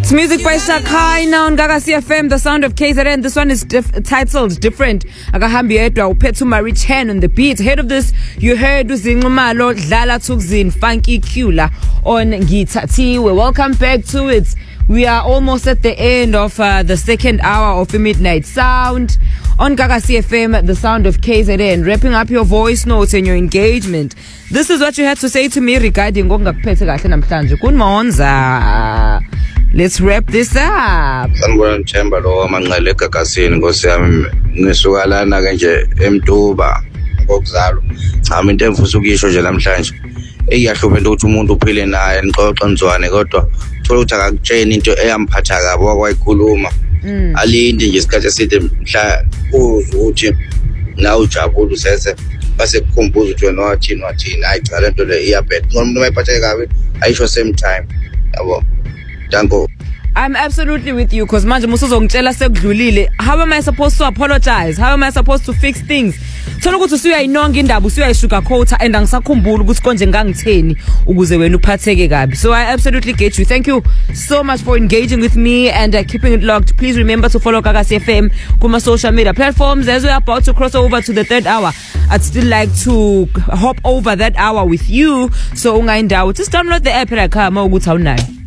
It's music by Shakai now on Gagasi FM, the sound of KZN. This one is titled Different. Akahambi Edwa Upetu Marie Chen on the beat. Ahead of this, you heard Uzingumalo Dlala Tukzin Funky Kula on Gitati. Welcome back to it. We are almost at the end of the second hour of the Midnight Sound on Gagasi FM, the sound of KZN. Wrapping up your voice notes and your engagement. This is what you had to say to me regarding Gongapete Kahle namhlanje. Kunmonza. Let's wrap this up. Sanibona Themba lo manqele egagasini Nkosi yami ngisuka lana ke nje eMtuba ngokuzalo. Cha into emfusa ukuyisho nje namhlanje. Eyahlupha into ukuthi umuntu uphile naye nixoxe nizwane kodwa thola ukuthi akakutsheni into eyamphatha kabi wakwayikhuluma. Alinde nje isikhathi eside mhla uzuthi na ujabula usese base kukhumbuza ukuthi wena wathini hayi cha lento le iyabheda. Umuntu mayiphathe kabi ayisho same time. Yabo. Danko. I'm absolutely with you because manje musuzongitshela sekudlulile. How am I supposed to apologize? How am I supposed to fix things? Thola ukuthi usuyayinonga indaba usuyayishuka quota and angisakhumbula ukuthi konje ngangitheni ukuze wena uphatheke kabi. So I absolutely get you. Thank you so much for engaging with me and keeping it locked. Please remember to follow Gagasi FM kuma social media platforms. As we're about to cross over to the third hour, I'd still like to hop over that hour with you. So ungayindawo just download the app la khama ukuthi awunayo.